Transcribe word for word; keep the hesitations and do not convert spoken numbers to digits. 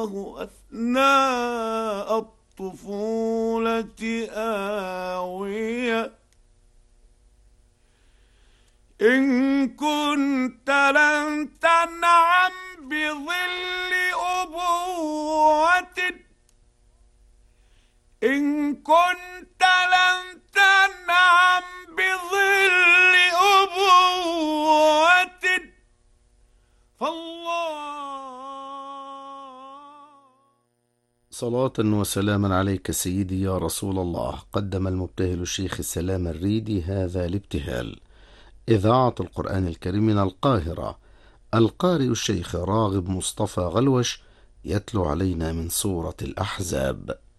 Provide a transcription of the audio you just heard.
أثناء الطفولة آوية. إن كنت لن تنعم بظل أبوة إن كنت لن تنعم بظل أبوة فالله. صلاة وسلاما عليك سيدي يا رسول الله. قدم المبتهل الشيخ السلام الريدي هذا الابتهال. إذاعة القرآن الكريم من القاهرة. القارئ الشيخ راغب مصطفى غلوش يتلو علينا من سورة الأحزاب.